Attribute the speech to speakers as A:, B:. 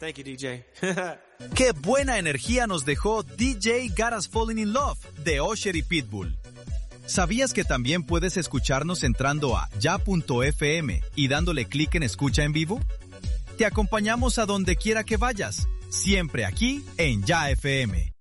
A: Thank you, DJ.
B: ¡Qué buena energía nos dejó DJ Got Us Falling in Love de Usher y Pitbull! ¿Sabías que también puedes escucharnos entrando a ya.fm y dándole clic en Escucha en Vivo? Te acompañamos a donde quiera que vayas, siempre aquí en Ya FM.